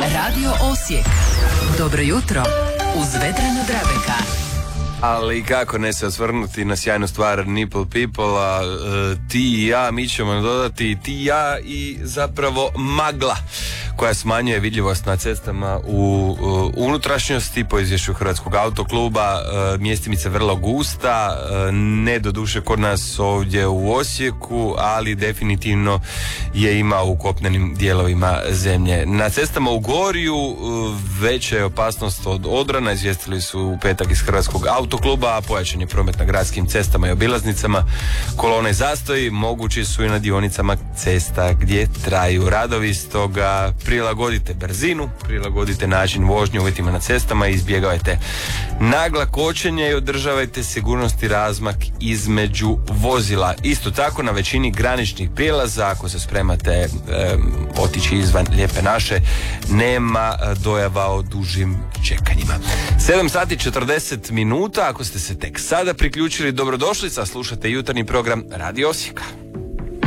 Radio Osijek. Dobro jutro uz Vedrana Drabeka. Ali kako ne se osvrnuti na sjajnu stvar Nipple People, a ti i ja, mi ćemo dodati ti i ja i zapravo magla koja smanjuje vidljivost na cestama u unutrašnjosti. Po izvješću Hrvatskog autokluba mjestimica vrlo gusta, ne doduše kod nas ovdje u Osijeku, ali definitivno je ima u kopnenim dijelovima zemlje. Na cestama u Gorju veća je opasnost od odrana, izvijestili su u petak iz Hrvatskog autokluba, a pojačan je promet na gradskim cestama i obilaznicama. Kolone i zastoji mogući su i na dionicama cesta gdje traju radovi, stoga prilagodite brzinu, prilagodite način vožnje uvjetima na cestama i izbjegavajte nagla kočenja i održavajte sigurnost i razmak između vozila. Isto tako na većini graničnih prijelaza, ako se spremate otići izvan Lijepe naše, nema dojava o dužim čekanjima. 7 sati 40 minuta, ako ste se tek sada priključili, dobrodošli, slušate jutarnji program Radio Osijeka.